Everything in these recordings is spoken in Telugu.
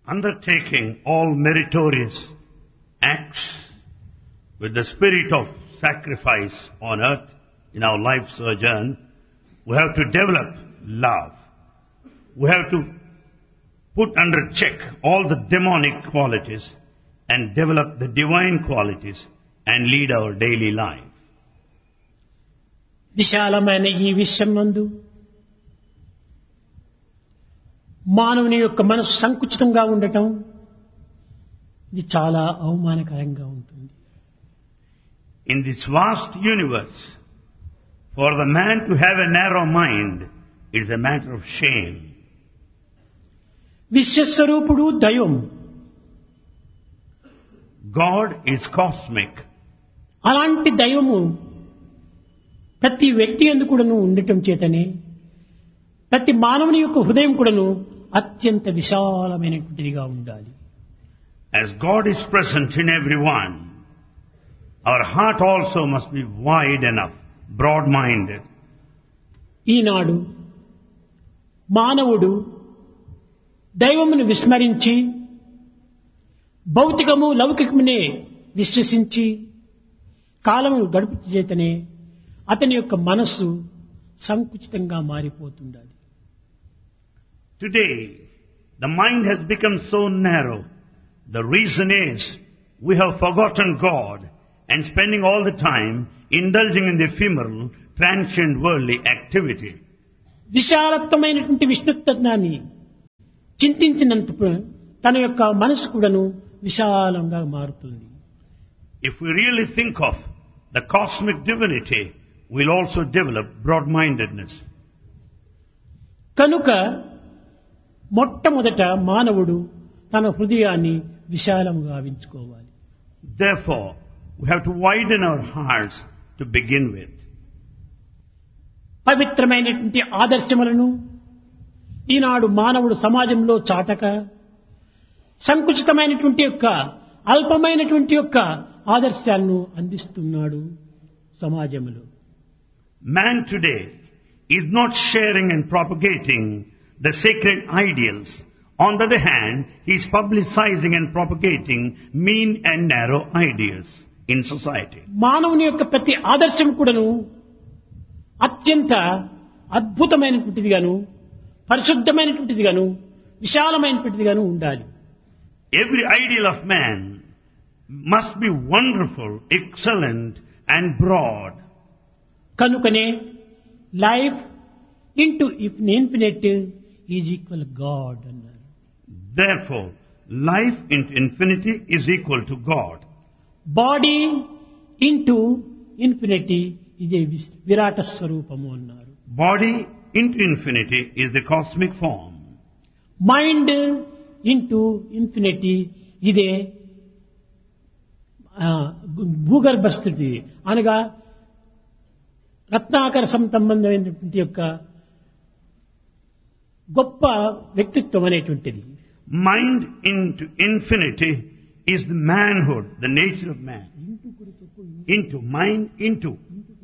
undertaking all meritorious acts with the spirit of sacrifice on earth in our life sojourn, we have to develop love. We have to put under check all the demonic qualities and develop the divine qualities and lead our daily life. విశాలమైన ఈ విశ్వం నందు మానవుని యొక్క మనసు సంకుచితంగా ఉండటం ఇది చాలా అవమానకరంగా ఉంటుంది. In this vast universe, for the man to have a narrow mind is a matter of shame. విశ్వస్వరూపుడు దైవం. God is cosmic. అలాంటి దైవము ప్రతి వ్యక్తి యందు కూడాను ఉండటం చేతనే ప్రతి మానవుని యొక్క హృదయం కూడాను అత్యంత విశాలమైనటువంటిదిగా ఉండాలి. As God is present in everyone, our heart also must be wide enough, broad-minded. ఈనాడు మానవుడు దైవమును విస్మరించి భౌతికము లౌకికమునే విశ్వసించి కాలము గడుపు చేతనే అతని యొక్క మనస్సు సంకుచితంగా మారిపోతుండాలి. Today, the mind has become so narrow. The reason is we have forgotten God and spending all the time indulging in the ephemeral, transient worldly activity. విశాలత్వమైనటువంటి విష్ణుత్వాన్ని చింతించినంత తన యొక్క మనసు కూడాను విశాలంగా మారుతుంది. If we really think of the cosmic divinity, we'll also develop broad-mindedness. కనుక మొట్టమొదట మానవుడు తన హృదయాన్ని విశాలంగా గావించుకోవాలి. Therefore, we have to widen our hearts to begin with. పవిత్రమైనటువంటి ఆదర్శములను ఈనాడు మానవుడు సమాజంలో చాటక సంకుచితమైనటువంటి యొక్క అల్పమైనటువంటి యొక్క ఆదర్శాలను అందిస్తున్నాడు సమాజంలో. Man today is not sharing and propagating the sacred ideals. On the other hand, he is publicizing and propagating mean and narrow ideas in society. మానవుని యొక్క ప్రతి ఆదర్శం కూడాను అత్యంత అద్భుతమైనటువంటిదిగాను పరిశుద్ధమైనటువంటిదిగాను విశాలమైనటువంటిదిగాను ఉండాలి. Every ideal of man must be wonderful, excellent and broad. కనుకనే life into infinite is equal God అన్నారు. Therefore, life into infinity is equal to God. Body into infinity ఇదే విరాట స్వరూపము అన్నారు. Body into infinity is the cosmic form. Mind into infinity ఇదే భూగర్భ స్థితి అనగా రత్నాకర సంబంధమైనటువంటి యొక్క గొప్ప వ్యక్తిత్వం అనేటువంటిది. Mind into infinity is the manhood, the nature of man. Into mind into.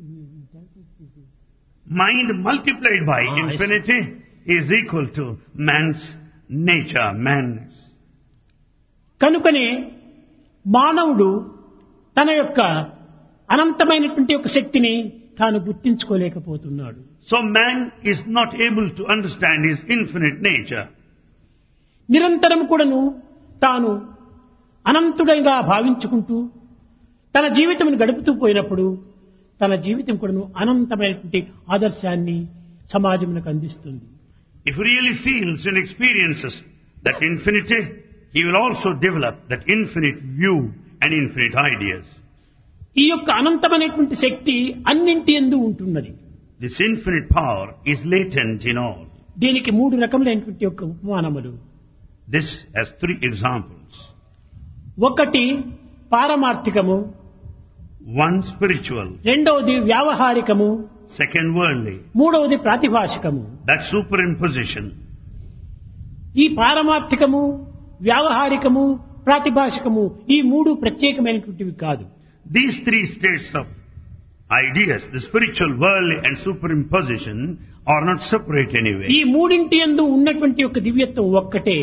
Mind multiplied by infinity is equal to man's nature, manness. కనుకనే మానవుడు తన యొక్క అనంతమైనటువంటి యొక్క శక్తిని తాను గుర్తించుకోలేకపోతున్నాడు. So man is not able to understand his infinite nature. నిరంతరం కూడాను తాను అనంతుడంగా భావించుకుంటూ తన జీవితం గడుపుతూ పోయినప్పుడు తన జీవితం కూడాను అనంతమైనటువంటి ఆదర్శాన్ని సమాజమునకు అందిస్తుంది. If he really feels and experiences that infinity, he will also develop that infinite view and infinite ideas. ఈ యొక్క అనంతమైనటువంటి శక్తి అన్నింటి యందు ఉంటున్నది. This infinite power is latent in all. దీనికి మూడు రకములైనటువంటి యొక్క ఉపమానములు. This has three examples. ఒకటి పారమార్థికము, One spiritual, రెండవది వ్యావహారికము, second worldly. మూడవది ప్రాతిభాషికము. That's superimposition. ఈ పారమార్థికము, వ్యావహారికము, ప్రాతిభాషికము ఈ మూడు ప్రత్యేకమైనటువంటివి కాదు. These three states of ideas, the spiritual, worldly and superimposition, are not separate anyway. ఈ మూడింటి యందు ఉన్నటువంటి యొక్క దివ్యత్వం ఒక్కటే.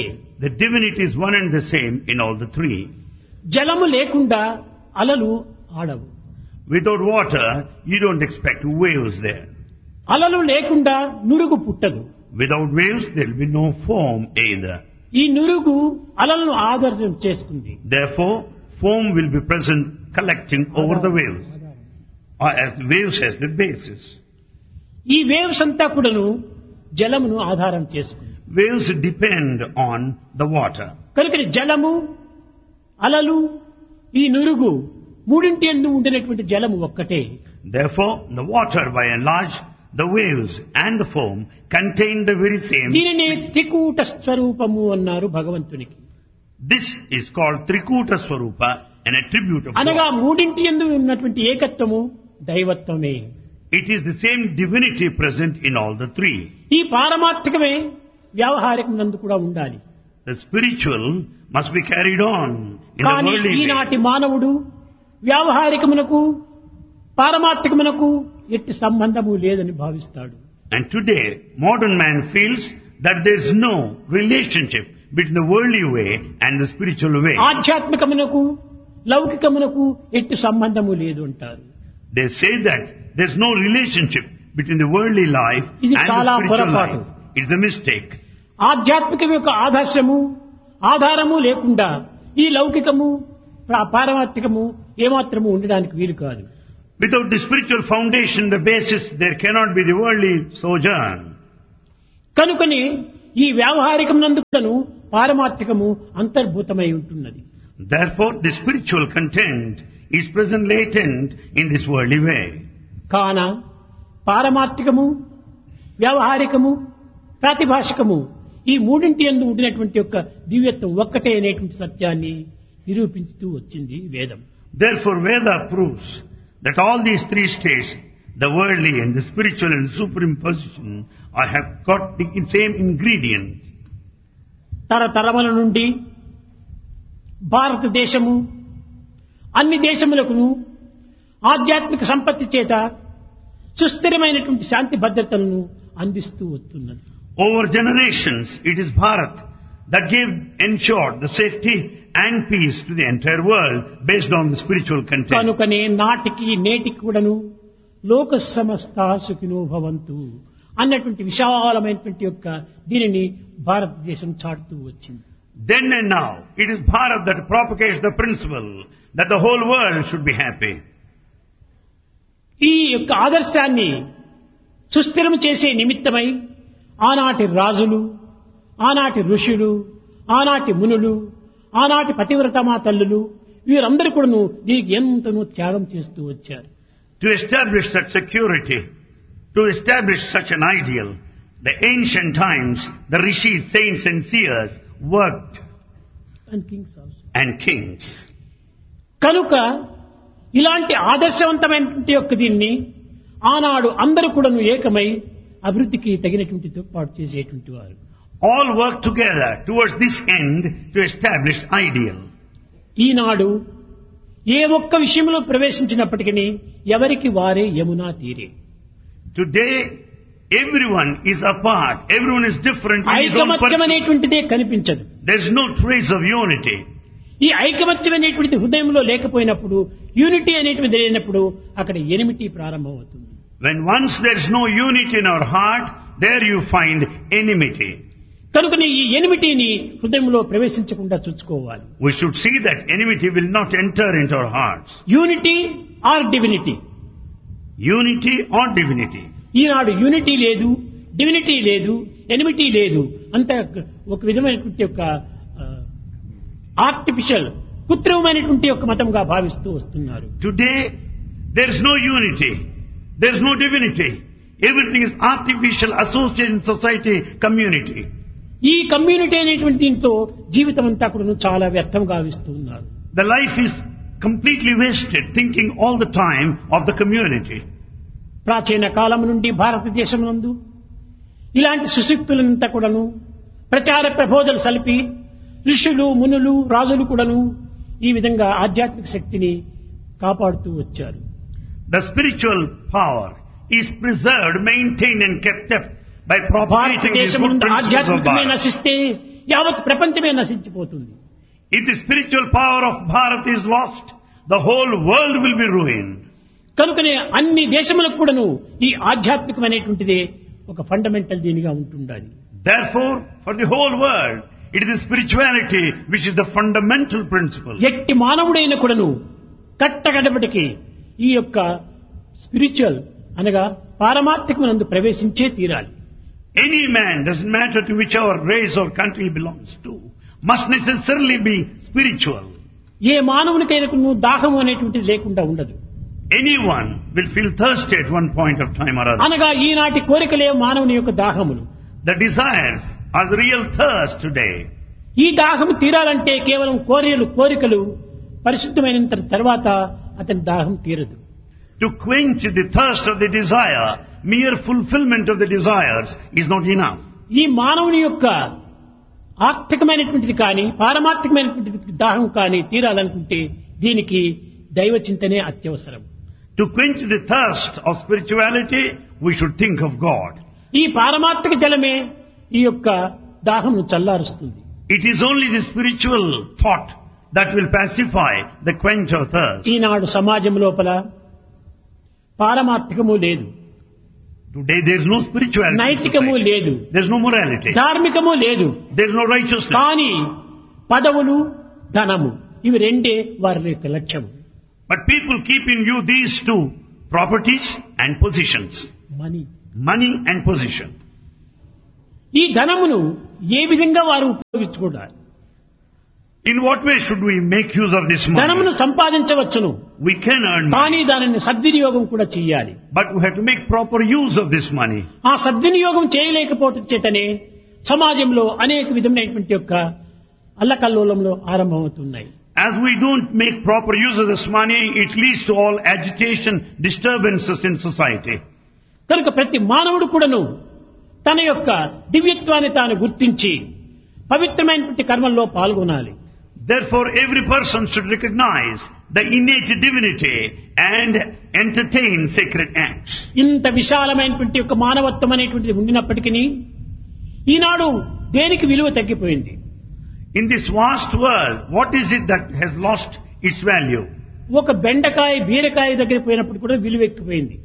The divinity is one and the same in all the three. జలము లేకుండా అలలు ఆడవు. Without water, you don't expect waves there. అలలు లేకుండా నురుగు పుట్టదు. Without waves, there will be no foam either. ఈ నురుగు అలలను ఆధారం చేసుకుంది. Therefore, foam will be present collecting over the waves. Or as the waves as the basis. ఈ వేవ్స్ అంతా కూడాను జలమును ఆధారం చేసుకుంది. Waves depend on the water. కనుక జలము, అలలు, ఈ నురుగు మూడింటి యందు ఉండినటువంటి జలము ఒక్కటే. Therefore, the water by and large, the waves and the foam contain the very same. దీనిని త్రికూట స్వరూపము అన్నారు భగవంతునికి. This is called Trikuta Swarupa, an attribute of అనగా God. మూడింటి యందు ఉన్నటువంటి ఏకత్వము దైవత్వమే. It is the same divinity present in all the three. ఈ పారమార్థికమే వ్యావహారికమునందు కూడా ఉండాలి. The spiritual must be carried on in the కానీ worldly way. ఈనాటి మానవుడు వ్యావహారికమునకు పారమార్థికమునకు ఎట్టి సంబంధము లేదని భావిస్తాడు. And today, modern man feels that there is no relationship between the worldly way and the spiritual way. ఆధ్యాత్మికమునకు లౌకికమునకు ఎట్టి సంబంధము లేదు అంటారు. They say that there is no relationship between the worldly life ఇది and చాలా the spiritual పొరపాటు. life. It's a mistake. ఆధ్యాత్మికం యొక్క ఆధారము లేకుండా ఈ లౌకికము పారమార్థికము ఏమాత్రము ఉండడానికి వీలు కాదు. Without the spiritual foundation, the basis, there cannot be the worldly sojourn. కనుకని ఈ వ్యావహారికమునందుకును పారమార్థికము అంతర్భూతమై ఉంటున్నది. Therefore, the spiritual content is present latent in this worldly way. కాన పారమార్థికము, వ్యావహారికము, ప్రాతిభాషికము ఈ మూడింటి యందు ఉండినటువంటి యొక్క దివ్యత్వం ఒక్కటే అనేటువంటి సత్యాన్ని నిరూపించుతూ వచ్చింది వేదం. Therefore, Veda proves that all these three states, the worldly and the spiritual and the superimposition, have got the same ingredients. తరతరముల నుండి భారతదేశము అన్ని దేశములకును ఆధ్యాత్మిక సంపత్తి చేత సుస్థిరమైనటువంటి శాంతి భద్రతలను అందిస్తూ వస్తున్నది. Over generations, it is Bharat that ensured the safety and peace to the entire world based on the spiritual content. కనుకనే నాటికి నేటికి కూడాను లోక సమస్త సుఖినో భవంతు అన్నటువంటి విశాలమైనటువంటి యొక్క దీనిని భారతదేశం చాటుతూ వచ్చింది. Then and now, it is Bharat that propagates the principle that the whole world should be happy. ఈ యొక్క ఆదర్శాన్ని సుస్థిరం చేసే నిమిత్తమై ఆనాటి రాజులు, ఆనాటి ఋషులు, ఆనాటి మునులు, ఆనాటి పతివ్రతమా తల్లులు వీరందరూ కూడాను దీనికి ఎంతనో త్యాగం చేస్తూ వచ్చారు. To establish such security, to establish such an ideal, the ancient times, the rishis, saints and seers worked, and kings. కనుక ఇలాంటి ఆదర్శవంతమైనటువంటి యొక్క దీన్ని ఆనాడు అందరూ కూడాను ఏకమై అభివృద్ధికి తగినటువంటి తోడ్పాటు చేసేటువంటి వారు. All work together towards this end to establish ideal. ఈనాడు ఏ ఒక్క విషయంలో ప్రవేశించినప్పటికీ ఎవరికి వారే యమునా తీరే. Today, everyone is apart. Everyone is different in his own ఐకమత్యం person. అనేటువంటిదే కనిపించదు. There is no trace of unity. ఈ ఐకమత్యం అనేటువంటిది హృదయంలో లేకపోయినప్పుడు, యూనిటీ అనేటువంటిది లేనప్పుడు అక్కడ ఎనిమిటీ ప్రారంభమవుతుంది. When once there is no unity in our heart, there you find enmity. కనుక ఈ ఎనిమిటీని హృదయంలో ప్రవేశించకుండా చూసుకోవాలి. We should see that enmity will not enter into our hearts. Unity are divinity. Unity or divinity. Eenadu unity లేదు, డివినిటీ లేదు, ఎనిమిటీ లేదు, అంత ఒక విధమైనటువంటి యొక్క ఆర్టిఫిషియల్ కృత్రిమమైనటువంటి యొక్క మతంగా భావిస్తూ వస్తున్నారు. Today, there is no unity. There is no divinity. Everything is artificial, associated in society, community. ఈ కమ్యూనిటీ అనేటువంటి దీంతో జీవితం అంతా కూడా చాలా వ్యర్థం గావిస్తున్నారు. The life is completely wasted thinking all the time of the community. ప్రాచీన కాలం నుండి భారతదేశం నందు ఇలాంటి సుశక్తులంతా కూడాను ప్రచార ప్రబోధలు సలిపి ఋషులు, మునులు, రాజులు కూడాను ఈ విధంగా ఆధ్యాత్మిక శక్తిని కాపాడుతూ వచ్చారు. The spiritual power is preserved, maintained and kept up by propagating these good భారతదేశం నుండి principles of ఆధ్యాత్మికమే Bharat. నశిస్తే యావత్ ప్రపంచమే నశించిపోతుంది. If the spiritual power of Bharat is lost, the whole world will be ruined. కనుకనే అన్ని దేశములకు కూడాను ఈ ఆధ్యాత్మికమైనటువంటిదే ఒక ఫండమెంటల్ దీనిగా ఉంటుండాలి. Therefore, for the whole world, it is the spirituality which is the fundamental principle. ఎట్టి మానవుడైన కూడాను కట్టగడపటికి ఈ యొక్క స్పిరిచువల్ అనగా పారమార్థికమునందు ప్రవేశించే తీరాలి. Any man, doesn't matter to whichever race or country he belongs to, must necessarily be spiritual. ఏ మానవునికైనా దాహము అనేటువంటిది లేకుండా ఉండదు. Anyone will feel thirsty at one point of time or other. అనగా ఈనాటి కోరికలే మానవుని యొక్క దాహములు. The desires are the real thirst today. ఈ దాహము తీరాలంటే కేవలం కోరికలు పరిశుద్ధమైన తర్వాత అతని దాహం తీరదు. To quench the thirst of the desire, mere fulfillment of the desires is not enough. ఈ మానవుని యొక్క ఆర్థికమైనటువంటిది కానీ పారమార్థికమైనటువంటిది దాహం కానీ తీరాలనుకుంటే దీనికి దైవ చింతనే అత్యవసరం. To quench the thirst of spirituality, we should think of God. ఈ పారమార్థిక జలమే ఈ యొక్క దాహమును చల్లారుస్తుంది. It is only the spiritual thought that will pacify the quench of thirst. ఈనాడు సమాజం లోపల పారమార్థికము లేదు, Today there is no spirituality. నైతికము లేదు, There is no morality. ధార్మికము లేదు. There is no righteousness. కానీ పదవులు ధనము ఇవి రెండే వారి యొక్క లక్ష్యం. But people keep in view these two, properties and positions. Money and position. ఈ ధనమును ఏ విధంగా వారు ఉపయోగించుకోవాలి? In what way should we make use of this ధనమును money? సంపాదించవచ్చును, We can earn కానీ money, దానిని సద్వినియోగం కూడా చేయాలి. but we have to make proper use of this money. ఆ సద్వినియోగం చేయలేకపోవటం చేతనే సమాజంలో అనేక విధమైనటువంటి యొక్క అల్లకల్లోలంలో ఆరంభమవుతున్నాయి. As we don't make proper use of this money, it leads to all agitation, disturbances in society. కనుక ప్రతి మానవుడు కూడాను తన యొక్క దివ్యత్వాన్ని తాను గుర్తించి పవిత్రమైనటువంటి కర్మల్లో పాల్గొనాలి. Therefore, every person should recognize the innate divinity and entertain sacred acts. ఇంత విశాలమైనటువంటి యొక్క మానవత్వం అనేటువంటిది ఉండినప్పటికీ ఈనాడు దేనికి విలువ తగ్గిపోయింది? In this vast world, what is it that has lost its value? ఒక బెండకాయ బీరకాయ దగ్గర పోయినప్పుడు కూడా విలువ ఎక్కిపోయింది.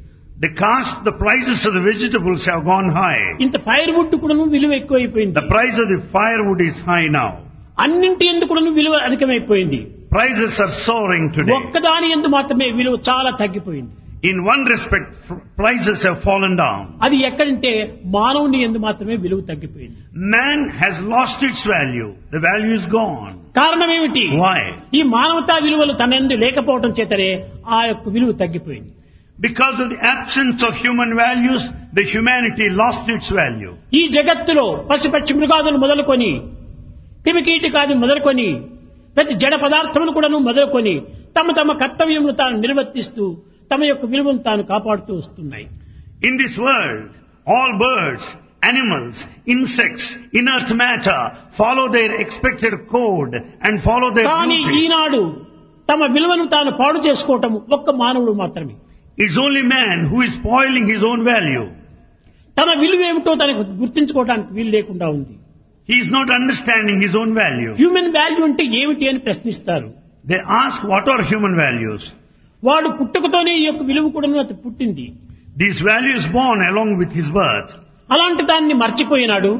The prices of the vegetables have gone high. ఇంత ఫైర్ వుడ్ కూడా విలువ ఎక్కువైపోయింది. The price of the firewood is high now. అన్నింటి ఎందుకు కూడా విలువ అధికమైపోయింది. Prices are soaring today. ఒక్కదాని ఎందు మాత్రమే విలువ చాలా తగ్గిపోయింది. In one respect, prices have fallen down. అది ఎక్కడంటే మానవుని ఎందు మాత్రమే విలువ తగ్గిపోయింది. Man has lost its value. The value is gone. కారణం ఏమిటి? Why? ఈ మానవతా విలువలు తన ఎందు లేకపోవడం చేతనే ఆ యొక్క విలువ తగ్గిపోయింది. Because of the absence of human values, the humanity lost its value. ఈ జగత్తులో పశుపక్షి మృగాదులు మొదలుకొని క్రిమికీటకాది మొదలుకొని ప్రతి జడ పదార్థములు కూడాను మొదలుకొని తమ తమ కర్తవ్యమును తాను నిర్వర్తిస్తూ తమ యొక్క విలువను తాను కాపాడుతూ వస్తున్నాయి. In this world, all birds, animals, insects, inert matter follow their expected code and follow their కానీ blueprint. ఈనాడు తమ విలువను తాను పాడు చేసుకోవటం ఒక్క మానవుడు మాత్రమే. It's only man who is spoiling his own value. తన విలువ ఏమిటో తనకు గుర్తించుకోవడానికి వీలు లేకుండా ఉంది. He is not understanding his own value. Human value అంటే ఏమిటి అని ప్రశ్నిస్తారు. They ask, what are human values? వాడు పుట్టుకతోనే ఈ యొక్క విలువ కూడా అతను పుట్టింది. This value is born along with his birth. అలాంటి దాన్ని మర్చిపోయినాడు,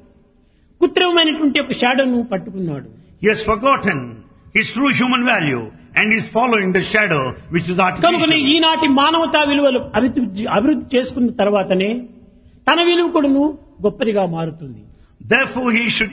కృత్రిమమైనటువంటి ఒక షాడోను పట్టుకున్నాడు. He has forgotten his true human value and is following the shadow which is కనుకనే artificial. ఈనాటి మానవతా విలువలు అభివృద్ధి చేసుకున్న తర్వాతనే తన విలువ కూడాను గొప్పదిగా మారుతుంది. Therefore, he should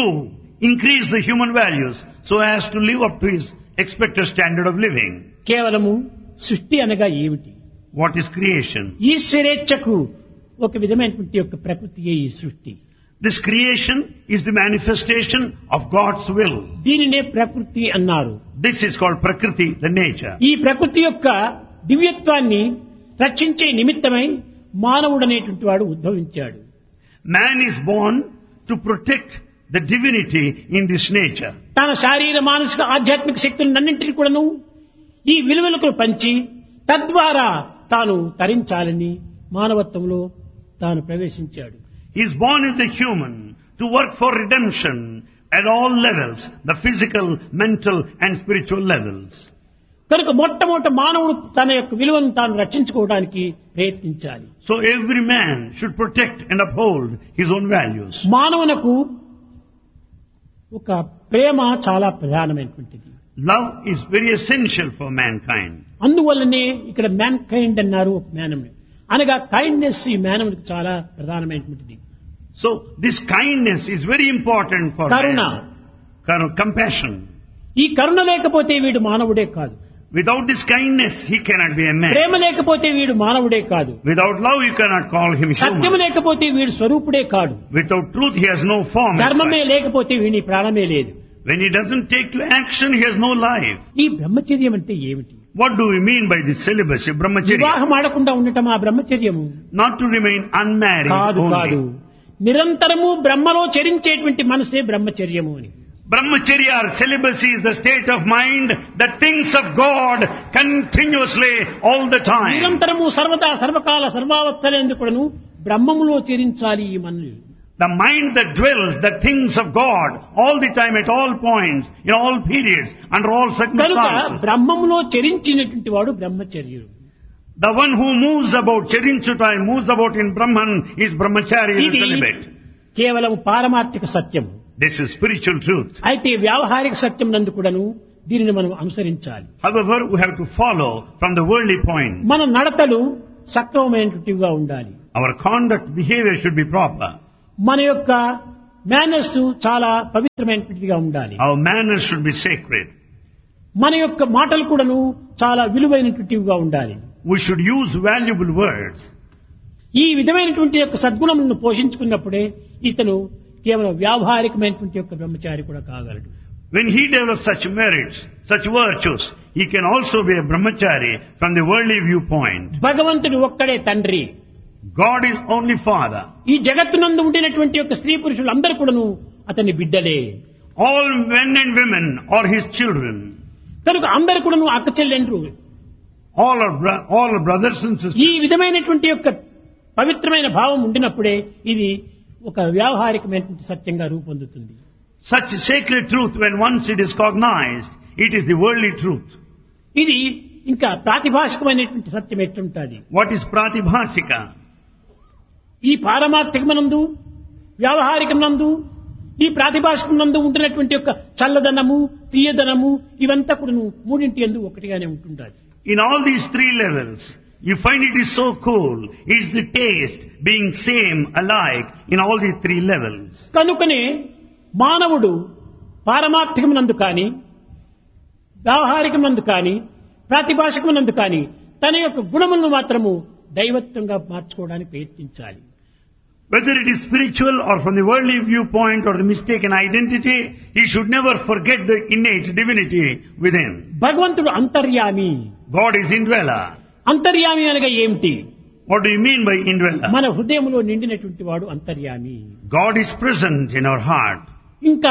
increase the human values so as to live up to his expected standard of living. కేవలము సృష్టి అనగా ఏమిటి? What is creation? ఈశ్వరేచ్ఛకు ఒక విధమైనటువంటి యొక్క ప్రకృతియే ఈ సృష్టి. This creation is the manifestation of God's will. దీనినే ప్రకృతి అన్నారు. This is called Prakriti, the nature. ఈ ప్రకృతి యొక్క దివ్యత్వాన్ని రక్షించే నిమిత్తమై మానవుడు అనేటువంటి వాడు ఉద్భవించాడు. Man is born to protect the divinity in this nature. తన శారీర మానసిక ఆధ్యాత్మిక శక్తులన్నింటినీ కూడాను ఈ విలువలకు పంచి తద్వారా తాను తరించాలని మానవత్వంలో తాను ప్రవేశించాడు. He is born as a human to work for redemption at all levels, the physical, mental and spiritual levels. కనుక మొట్టమొదట మానవుడు తన యొక్క విలువను తాను రక్షించుకోవడానికి ప్రయత్నించాలి. So every man should protect and uphold his own values. మానవునకు ఒక ప్రేమ చాలా ప్రధానమైనటువంటిది. Love is very essential for mankind. అందువల్లనే ఇక్కడ మ్యాన్ కైండ్ అన్నారు మానవుని అనగా కైండ్నెస్ ఈ మానవునికి చాలా ప్రధానమైనటువంటిది. So this kindness is very important for Karuna, compassion. ఈ కరుణ లేకపోతే వీడు మానవుడే కాదు. Without this kindness he cannot be a man. ప్రేమ లేకపోతే వీడు మానవుడే కాదు. Without love you cannot call him Satyam human. లేకపోతే వీడు స్వరూపుడే కాడు. Without truth he has no form. as ధర్మమే such. లేకపోతే వీని ప్రాణమే లేదు. When he doesn't take to action he has no life. ఈ బ్రహ్మచర్యం అంటే ఏమిటి? What do we mean by this celibacy, brahmacharya? వివాహం ఆడకుండా ఉండటం ఆ బ్రహ్మచర్యము Not to remain unmarried కాదు. కాదు, only. నిరంతరము బ్రహ్మలో చరించేటువంటి మనసే బ్రహ్మచర్యము అని. Brahmacharya or celibacy is the state of mind that thinks of God continuously all the time. నిరంతరము సర్వదా సర్వకాల సర్వావస్థలందుకును బ్రహ్మములో చరించాలి ఈ మనల్ని. The mind that dwells, that thinks of God all the time, at all points, in all periods, under all కనుక circumstances. బ్రహ్మములో చరించినటువంటి వాడు బ్రహ్మచర్యుడు. The one who moves about, Charinchutai, moves about in Brahman is brahmachari, is ఇది celibate. కేవలం పారమార్థిక సత్యము. This is spiritual truth. అయితే వ్యావహారిక సత్యం నందు కూడాను దీనిని మనం అనుసరించాలి. However, we have to follow from the worldly point. మన నడతలు సక్రమమైనటువంటివిగా ఉండాలి. Our conduct, behavior should be proper. మన యొక్క మేనర్స్ చాలా పవిత్రమైనటువంటిదిగా ఉండాలి. Our manners should be sacred. మన యొక్క మాటలు కూడాను చాలా విలువైనటువంటివిగా ఉండాలి. We should use valuable words. ఈ విధమైనటువంటి యొక్క సద్గుణములను పోషించుకున్నప్పుడే ఇతను కేవలం వ్యావహారికమైనటువంటి యొక్క బ్రహ్మచారి కూడా కాగలడు. When he develops such merits, such virtues, he can also be a brahmachari from the worldly viewpoint. భగవంతుడు ఒక్కడే తండ్రి. God is only Father. ఈ జగత్తునందు ఉండినటువంటి యొక్క స్త్రీ పురుషులు అందరూ కూడాను అతని బిడ్డలే. All men and women are his children. కనుక అందరు కూడాను అక్క చెల్లెండ్రు. All are brothers and sisters. ఈ విధమైనటువంటి యొక్క పవిత్రమైన భావం ఉండినప్పుడే ఇది ఒక వ్యావహారికమైనటువంటి సత్యంగా రూపొందుతుంది. Such sacred truth, when once it is cognized, it is the worldly truth. ఇది ఇంకా ప్రాతిభాషికమైనటువంటి సత్యం ఎట్లుంటుంది? What is pratibhasika? ఈ పారమార్థికమనందు వ్యావహారికమనందు ఈ ప్రాతిభాషికమనందు ఉంటున్నటువంటి యొక్క చల్లదనము తీయదనము ఇవంతా కూడా మూడింటి యందు ఒకటిగానే ఉంటుంటాది. In all these three levels, you find it is so cool. It is the taste being same, alike in all these three levels. కనుకనే మానవుడు పారమార్థికమనందు కానీ వ్యావహారికమనందు కానీ ప్రాతిభాషికమనందు కానీ తన యొక్క గుణములను మాత్రము దైవత్వంగా మార్చుకోవడానికి ప్రయత్నించాలి. Whether it is spiritual or from the worldly viewpoint or the mistaken identity, he should never forget the innate divinity within. భగవంతుడు అంతర్యామి. God is indweller. అంతర్యామి అనగా ఏమిటి? What do you mean by indweller? మన హృదయంలో నిండినటువంటి వాడు అంతర్యామి. God is present in our heart. ఇంకా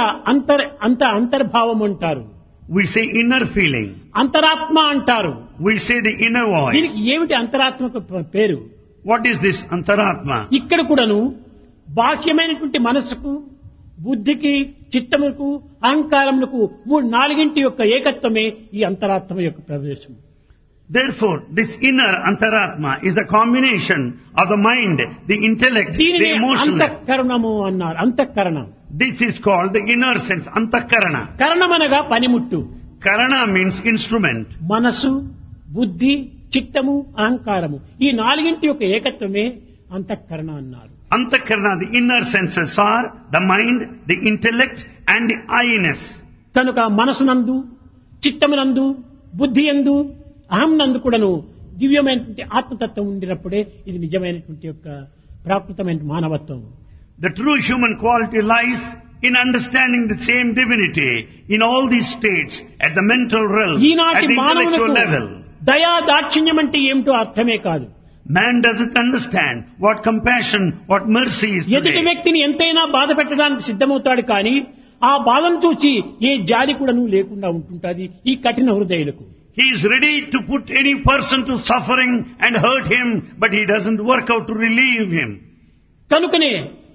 అంతర్భావం అంటారు. We say inner feeling. అంతరాత్మ అంటారు. We say the inner voice. దీనికి ఏమిటి అంతరాత్మకు పేరు? What is this antaratma? ఇక్కడ కూడాను బాహ్యమైనటువంటి మనస్సుకు బుద్ధికి చిత్తములకు అహంకారములకు నాలుగింటి యొక్క ఏకత్వమే ఈ అంతరాత్మ యొక్క ప్రవేశం. Therefore, this inner antaratma is the combination of the mind, the intellect, the దీనిని emotional. అంతఃకరణము అన్నారు. అంతఃకరణం. This is called the inner sense, antakarana. కరణమనగా పనిముట్టు. Karana means instrument. మనసు, బుద్ధి, చిత్తము, అహంకారము ఈ నాలుగింటి యొక్క ఏకత్వమే అంతఃకరణ అన్నారు. Antakarana, the inner senses are the mind, the intellect and the I-ness. కనుక మనసునందు, చిత్తమునందు, బుద్ధి యందు, అహం నందు కూడాను దివ్యమైనటువంటి ఆత్మతత్వం ఉండినప్పుడే ఇది నిజమైనటువంటి యొక్క ప్రాకృతమైన మానవత్వం. The true human quality lies in understanding the same divinity in all these states, at the mental realm, at ఈనాటి the intellectual మానవులకు level. దయా దాక్షిణ్యం అంటే ఏమిటో అర్థమే కాదు. Man doesn't understand what compassion, what mercy is ఎదుటి today. వ్యక్తిని ఎంతైనా బాధ పెట్టడానికి సిద్ధమవుతాడు కానీ ఆ బాధను చూచి ఏ జాలి కూడాను లేకుండా ఉంటుంటాది ఈ కఠిన హృదయులకు. He is ready to put any person to suffering and hurt him, but he doesn't work out to relieve him. కనుకనే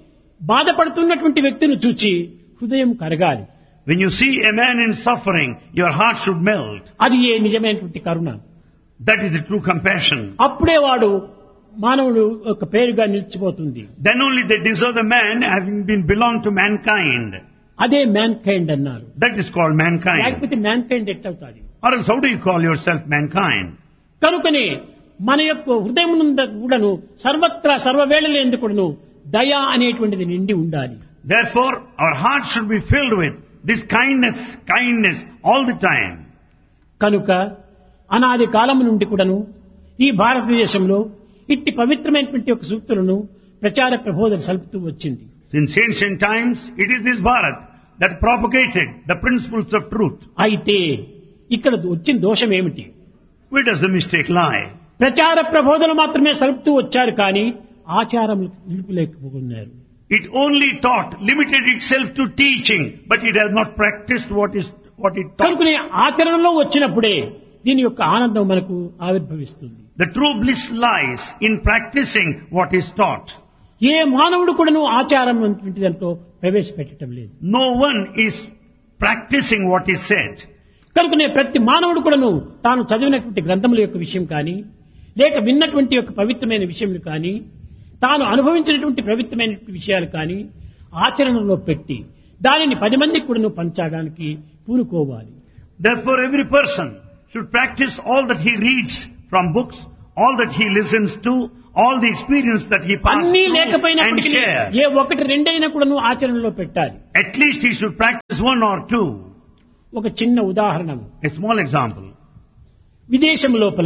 బాధపడుతున్నటువంటి వ్యక్తిని చూచి హృదయం కరగాలి. When you see a man in suffering, your heart should melt. అది ఏ నిజమైనటువంటి కరుణ. That is the true compassion. అప్పుడే వాడు మానవుడు ఒక పేరుగా నిలిచిపోతుంది. Then only they deserve the man having been belong to mankind. అదే మ్యాన్ కైండ్ అన్నారు. That is called mankind. లేకపోతే man kind ఎట్టవుతాది? Or else how do you call yourself mankind? కనుకనే మన యొక్క హృదయం కూడాను సర్వత్రా సర్వవేళల ఎందుకును దయ అనేటువంటిది నిండి ఉండాలి. Therefore, our heart should be filled with this kindness all the time. కనుక అనాది కాలం నుండి కూడాను ఈ భారతదేశంలో ఇట్టి పవిత్రమైనటువంటి ఒక సూక్తులను ప్రచార ప్రబోధన సల్పుతూ వచ్చింది. Since ancient times, it is this Bharat that propagated the principles of truth. అయితే ఇక్కడ వచ్చిన దోషం ఏమిటి? Where does the mistake lie? ప్రచార ప్రబోధనలు మాత్రమే సల్పుతూ వచ్చారు కానీ ఆచారములు నిలుపులేకపోతున్నారు. It only taught, limited itself to teaching, but it has not practiced what it taught. కనుకనే ఆచరణలో వచ్చినప్పుడే దీని యొక్క ఆనందం మనకు ఆవిర్భవిస్తుంది. The true bliss lies in practicing what is taught. ఏ మానవుడు కూడాను ఆచారం వంటి దాంట్లో ప్రవేశపెట్టడం లేదు. No one is practicing what is said. కనుకనే ప్రతి మానవుడు కూడాను తాను చదివినటువంటి గ్రంథముల యొక్క విషయం కానీ లేక విన్నటువంటి యొక్క పవిత్రమైన విషయములు కానీ తాను అనుభవించినటువంటి పవిత్రమైన విషయాలు కానీ ఆచరణలో పెట్టి దానిని 10 మందికి కూడాను పంచడానికి పూనుకోవాలి. Therefore, every person should practice all that he reads from books, all that he listens to, all the experience that he passes అన్నీ through and లేకపోయినప్పటికీ share. ఏ ఒకటి రెండైనా కూడాను ఆచరణలో పెట్టాలి. At least he should practice 1 or 2. ఒక చిన్న ఉదాహరణ. A small example. విదేశం లోపల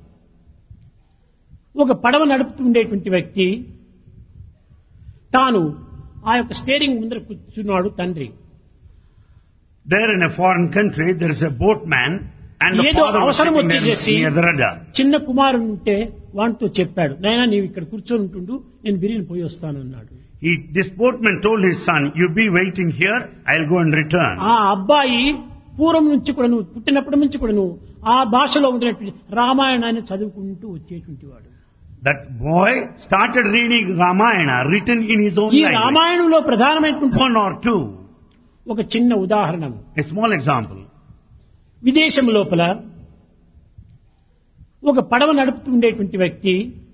ఒక పడవ నడుపుతుండేటువంటి వ్యక్తి తాను ఆ యొక్క స్టీరింగ్ ముందర కూర్చున్నాడు తండ్రి. There in a foreign country, there is a boatman and the ఏదో father was అవసరం sitting వచ్చేసేసి near the rudder. చిన్న కుమారుడు ఉంటే వానితో చెప్పాడు, నాయనా నీవు ఇక్కడ కూర్చొని ఉంటుండు, నేను బిరిని పోయి వస్తాను అన్నాడు. This boatman told his son, you be waiting here, I'll go and return. ఆ అబ్బాయి పూర్వం నుంచి కూడా నువ్వు పుట్టినప్పటి నుంచి కూడా నువ్వు ఆ భాషలో ఉండినటువంటి రామాయణాన్ని చదువుకుంటూ వచ్చేటువంటి వాడు. That boy started reading Ramayana written in his own ఈ language. రామాయణంలో ప్రధానమైనటువంటి 1 or 2. ఒక చిన్న ఉదాహరణ. A small example. విదేశం లోపల ఒక పడవ నడుపుతుండేటువంటి వ్యక్తి